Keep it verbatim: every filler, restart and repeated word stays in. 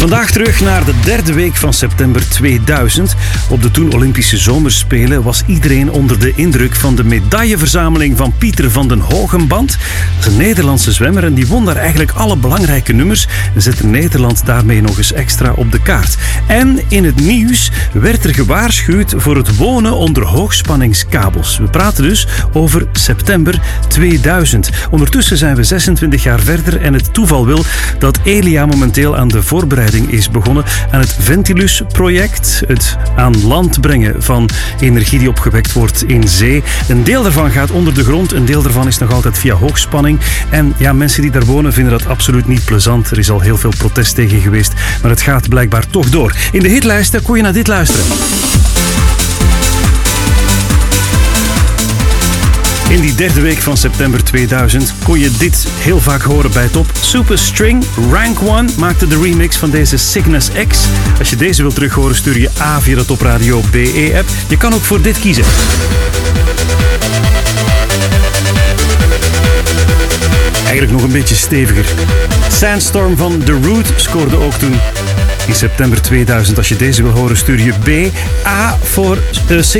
Vandaag terug naar de derde week van september tweeduizend. Op de toen Olympische Zomerspelen was iedereen onder de indruk van de medailleverzameling van Pieter van den Hogenband. Dat is een Nederlandse zwemmer en die won daar eigenlijk alle belangrijke nummers en zette Nederland daarmee nog eens extra op de kaart. En in het nieuws werd er gewaarschuwd voor het wonen onder hoogspanningskabels. We praten dus over september tweeduizend. Ondertussen zijn we zesentwintig jaar verder en het toeval wil dat Elia momenteel aan de voorbereiding is begonnen aan het Ventilus-project. Het aan land brengen van energie die opgewekt wordt in zee. Een deel daarvan gaat onder de grond, een deel daarvan is nog altijd via hoogspanning. En ja, mensen die daar wonen vinden dat absoluut niet plezant. Er is al heel veel protest tegen geweest, maar het gaat blijkbaar toch door. In de hitlijsten kon je naar dit luisteren. In die derde week van september tweeduizend kon je dit heel vaak horen bij Top. Super String, Rank One maakte de remix van deze Cygnus X. Als je deze wilt terughoren, stuur je A via de Top Radio B E-app. Je kan ook voor dit kiezen. Eigenlijk nog een beetje steviger. Sandstorm van The Root scoorde ook toen in september tweeduizend. Als je deze wil horen, stuur je B. A voor uh,